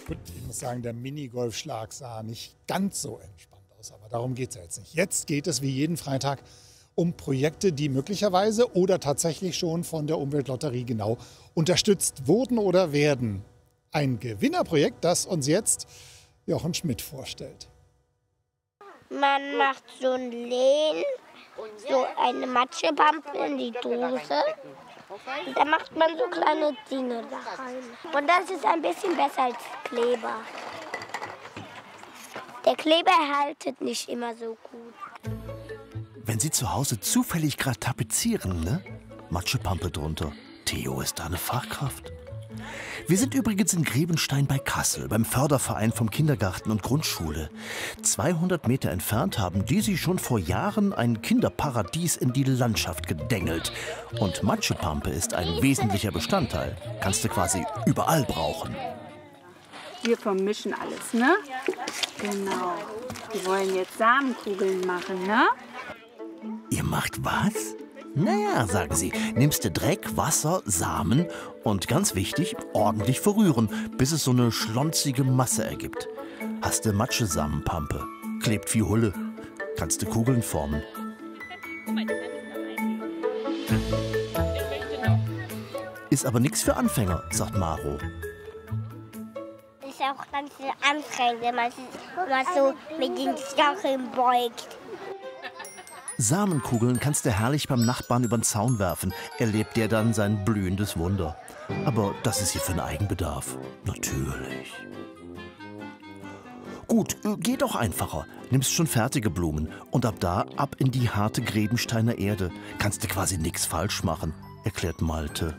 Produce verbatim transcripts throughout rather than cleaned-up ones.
Gut, ich muss sagen, der Minigolfschlag sah nicht ganz so entspannt aus, aber darum geht es ja jetzt nicht. Jetzt geht es wie jeden Freitag um Projekte, die möglicherweise oder tatsächlich schon von der Umweltlotterie genau unterstützt wurden oder werden. Ein Gewinnerprojekt, das uns jetzt Jochen Schmidt vorstellt. Man macht so ein Lehn, so eine Matschepampe in die Dose. Und dann macht man so kleine Dinge da rein. Und das ist ein bisschen besser als Kleber. Der Kleber haltet nicht immer so gut. Wenn Sie zu Hause zufällig gerade tapezieren, ne? Matschepampe drunter. Theo ist da eine Fachkraft. Wir sind übrigens in Grebenstein bei Kassel, beim Förderverein vom Kindergarten und Grundschule. zweihundert Meter entfernt haben die sich schon vor Jahren ein Kinderparadies in die Landschaft gedengelt. Und Matschepampe ist ein wesentlicher Bestandteil. Kannst du quasi überall brauchen. Wir vermischen alles, ne? Genau. Wir wollen jetzt Samenkugeln machen, ne? Ihr macht was? Naja, sagen sie, nimmst du Dreck, Wasser, Samen und ganz wichtig, ordentlich verrühren, bis es so eine schlonzige Masse ergibt. Hast du Matschesamenpampe, klebt wie Hulle, kannst du Kugeln formen. Ist aber nichts für Anfänger, sagt Maro. Das ist auch ganz anstrengend, wenn man sich immer so mit den Stacheln beugt. Samenkugeln kannst du herrlich beim Nachbarn über den Zaun werfen. Erlebt der dann sein blühendes Wunder. Aber das ist hier für den Eigenbedarf. Natürlich. Gut, äh, geht auch einfacher. Nimmst schon fertige Blumen und ab da ab in die harte Grebensteiner Erde. Kannst du quasi nichts falsch machen, erklärt Malte.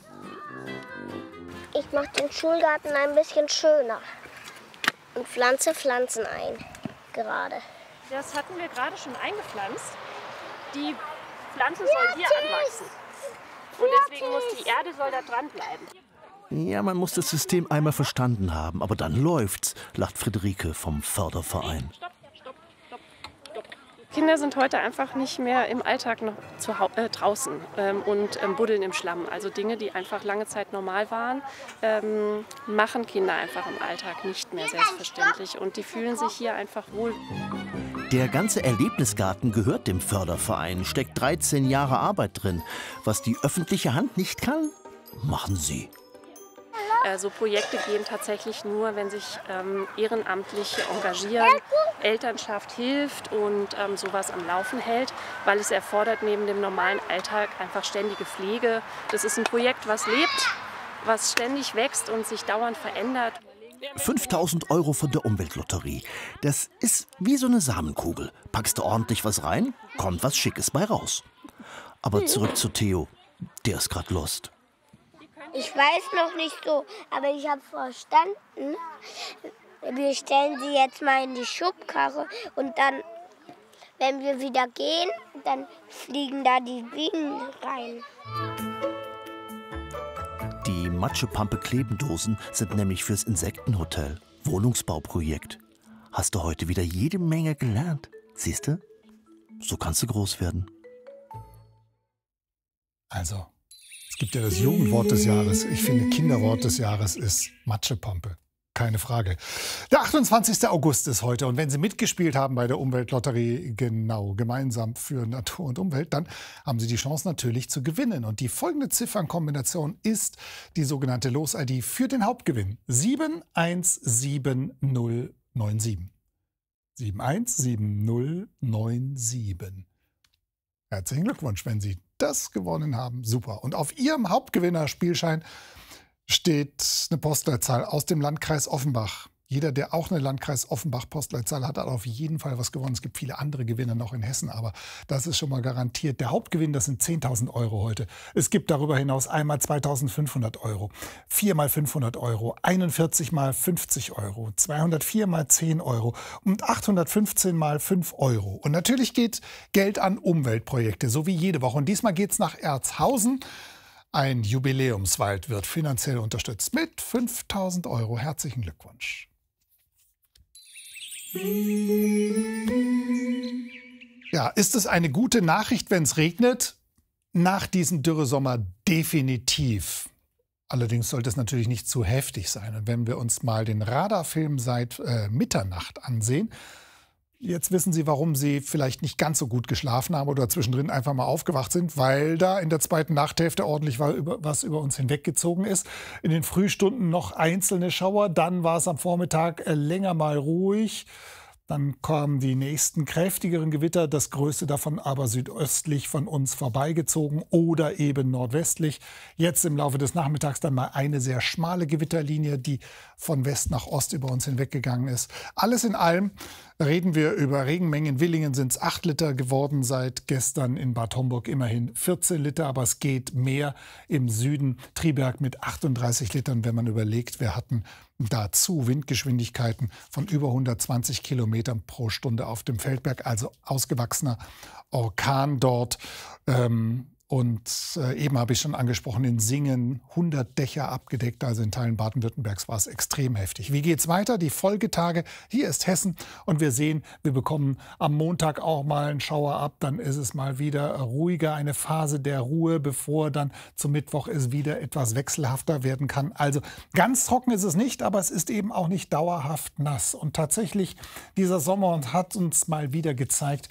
Ich mache den Schulgarten ein bisschen schöner und pflanze Pflanzen ein, gerade. Das hatten wir gerade schon eingepflanzt. Die Pflanze soll hier anwachsen. Und deswegen muss die Erde soll da dran bleiben. Ja, man muss das System einmal verstanden haben, aber dann läuft's, lacht Friederike vom Förderverein. Stopp, stopp, stopp, stopp. Kinder sind heute einfach nicht mehr im Alltag noch zu, äh, draußen ähm, und ähm, buddeln im Schlamm. Also Dinge, die einfach lange Zeit normal waren, ähm, machen Kinder einfach im Alltag nicht mehr selbstverständlich. Und die fühlen sich hier einfach wohl. Der ganze Erlebnisgarten gehört dem Förderverein, steckt dreizehn Jahre Arbeit drin. Was die öffentliche Hand nicht kann, machen sie. Äh, so Projekte gehen tatsächlich nur, wenn sich ähm, Ehrenamtliche engagieren, Elternschaft hilft und ähm, sowas am Laufen hält, weil es erfordert neben dem normalen Alltag einfach ständige Pflege. Das ist ein Projekt, was lebt, was ständig wächst und sich dauernd verändert. fünftausend Euro von der Umweltlotterie. Das ist wie so eine Samenkugel. Packst du ordentlich was rein, kommt was Schickes bei raus. Aber zurück zu Theo. Der ist gerade lost. Ich weiß noch nicht so, aber ich habe verstanden, wir stellen sie jetzt mal in die Schubkarre und dann, wenn wir wieder gehen, dann fliegen da die Bienen rein. Die Matschepampe-Klebendosen sind nämlich fürs Insektenhotel. Wohnungsbauprojekt. Hast du heute wieder jede Menge gelernt. Siehst du? So kannst du groß werden. Also, es gibt ja das Jugendwort des Jahres. Ich finde, Kinderwort des Jahres ist Matschepampe. Keine Frage. Der achtundzwanzigste August ist heute. Und wenn Sie mitgespielt haben bei der Umweltlotterie, genau, gemeinsam für Natur und Umwelt, dann haben Sie die Chance natürlich zu gewinnen. Und die folgende Ziffernkombination ist die sogenannte Los-I D für den Hauptgewinn. sieben eins sieben null neun sieben. sieben eins sieben null neun sieben. Herzlichen Glückwunsch, wenn Sie das gewonnen haben. Super. Und auf Ihrem Hauptgewinner-Spielschein steht eine Postleitzahl aus dem Landkreis Offenbach. Jeder, der auch eine Landkreis Offenbach-Postleitzahl hat, hat auf jeden Fall was gewonnen. Es gibt viele andere Gewinner noch in Hessen, aber das ist schon mal garantiert. Der Hauptgewinn, das sind zehntausend Euro heute. Es gibt darüber hinaus einmal zweitausendfünfhundert Euro, viermal fünfhundert Euro, einundvierzig mal fünfzig Euro, zweihundertvier mal zehn Euro und achthundertfünfzehn mal fünf Euro. Und natürlich geht Geld an Umweltprojekte, so wie jede Woche. Und diesmal geht es nach Erzhausen. Ein Jubiläumswald wird finanziell unterstützt mit fünftausend Euro. Herzlichen Glückwunsch. Ja, ist es eine gute Nachricht, wenn es regnet? Nach diesem Dürresommer definitiv. Allerdings sollte es natürlich nicht zu heftig sein. Und wenn wir uns mal den Radarfilm seit äh, Mitternacht ansehen, jetzt wissen Sie, warum Sie vielleicht nicht ganz so gut geschlafen haben oder zwischendrin einfach mal aufgewacht sind, weil da in der zweiten Nachthälfte ordentlich was über uns hinweggezogen ist. In den Frühstunden noch einzelne Schauer, dann war es am Vormittag länger mal ruhig. Dann kamen die nächsten kräftigeren Gewitter, das größte davon aber südöstlich von uns vorbeigezogen oder eben nordwestlich. Jetzt im Laufe des Nachmittags dann mal eine sehr schmale Gewitterlinie, die von West nach Ost über uns hinweggegangen ist. Alles in allem reden wir über Regenmengen. In Willingen sind es acht Liter geworden, seit gestern in Bad Homburg immerhin vierzehn Liter. Aber es geht mehr im Süden. Triberg mit achtunddreißig Litern, wenn man überlegt, wir hatten dazu Windgeschwindigkeiten von über hundertzwanzig Kilometern pro Stunde auf dem Feldberg, also ausgewachsener Orkan dort. Ähm, und äh, eben habe ich schon angesprochen, in Singen hundert Dächer abgedeckt, also in Teilen Baden-Württembergs war es extrem heftig. Wie geht's weiter? Die Folgetage, hier ist Hessen und wir sehen, wir bekommen am Montag auch mal einen Schauer ab, dann ist es mal wieder ruhiger, eine Phase der Ruhe, bevor dann zum Mittwoch es wieder etwas wechselhafter werden kann. Also ganz trocken ist es nicht, aber es ist eben auch nicht dauerhaft nass. Und tatsächlich, dieser Sommer hat uns mal wieder gezeigt,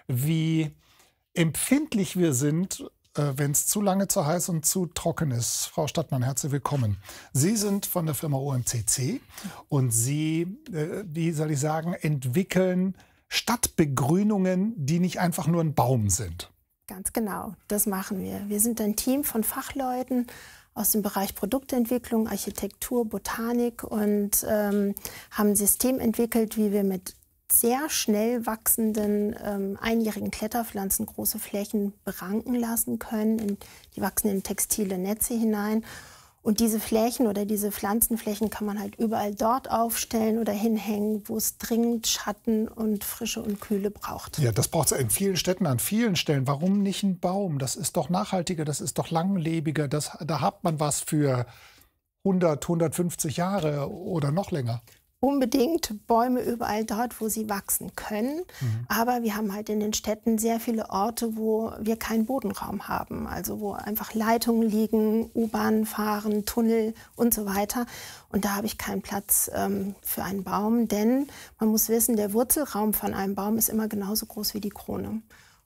wie empfindlich wir sind, wenn es zu lange zu heiß und zu trocken ist. Frau Stadtmann, herzlich willkommen. Sie sind von der Firma O M C C und Sie, äh, wie soll ich sagen, entwickeln Stadtbegrünungen, die nicht einfach nur ein Baum sind. Ganz genau, das machen wir. Wir sind ein Team von Fachleuten aus dem Bereich Produktentwicklung, Architektur, Botanik und ähm, haben ein System entwickelt, wie wir mit sehr schnell wachsenden ähm, einjährigen Kletterpflanzen große Flächen beranken lassen können. In, die wachsen in textile Netze hinein. Und diese Flächen oder diese Pflanzenflächen kann man halt überall dort aufstellen oder hinhängen, wo es dringend Schatten und Frische und Kühle braucht. Ja, das braucht es in vielen Städten, an vielen Stellen. Warum nicht ein Baum? Das ist doch nachhaltiger, das ist doch langlebiger. Das, da hat man was für hundert, hundertfünfzig Jahre oder noch länger. Unbedingt Bäume überall dort, wo sie wachsen können. Mhm. Aber wir haben halt in den Städten sehr viele Orte, wo wir keinen Bodenraum haben. Also wo einfach Leitungen liegen, U-Bahnen fahren, Tunnel und so weiter. Und da habe ich keinen Platz ähm, für einen Baum. Denn man muss wissen, der Wurzelraum von einem Baum ist immer genauso groß wie die Krone.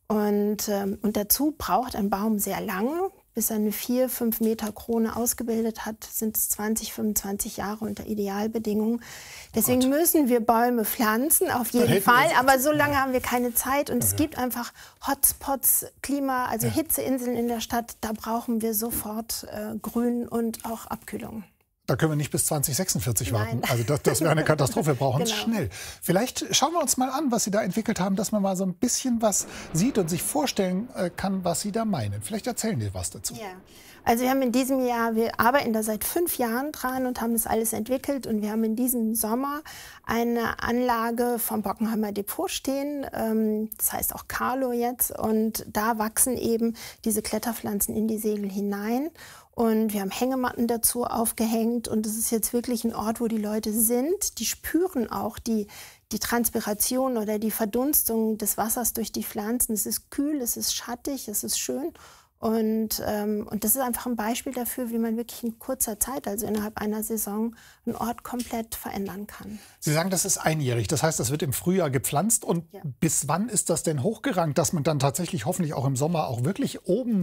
Und, ähm, und dazu braucht ein Baum sehr lange. Bis er eine vier, fünf Meter Krone ausgebildet hat, sind es zwanzig, fünfundzwanzig Jahre unter Idealbedingungen. Deswegen Gott. müssen wir Bäume pflanzen, auf jeden Fall. Aber so lange haben wir keine Zeit. Und ja. es gibt einfach Hotspots, Klima, also ja. Hitzeinseln in der Stadt. Da brauchen wir sofort äh, Grün und auch Abkühlung. Da können wir nicht bis zwanzig sechsundvierzig warten. Also das, das wäre eine Katastrophe. Wir brauchen es genau. schnell. Vielleicht schauen wir uns mal an, was Sie da entwickelt haben, dass man mal so ein bisschen was sieht und sich vorstellen kann, was Sie da meinen. Vielleicht erzählen Sie was dazu. Ja. Also wir haben in diesem Jahr, wir arbeiten da seit fünf Jahren dran und haben das alles entwickelt. Und wir haben in diesem Sommer eine Anlage vom Bockenheimer Depot stehen. Das heißt auch Carlo jetzt. Und da wachsen eben diese Kletterpflanzen in die Segel hinein. Und wir haben Hängematten dazu aufgehängt. Und es ist jetzt wirklich ein Ort, wo die Leute sind. Die spüren auch die, die Transpiration oder die Verdunstung des Wassers durch die Pflanzen. Es ist kühl, es ist schattig, es ist schön. Und, ähm, und das ist einfach ein Beispiel dafür, wie man wirklich in kurzer Zeit, also innerhalb einer Saison, einen Ort komplett verändern kann. Sie sagen, das ist einjährig. Das heißt, das wird im Frühjahr gepflanzt. Und ja. bis wann ist das denn hochgerankt, dass man dann tatsächlich hoffentlich auch im Sommer auch wirklich oben